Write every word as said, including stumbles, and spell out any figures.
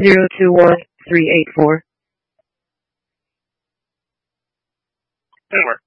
zero two one three eight four. Didn't work.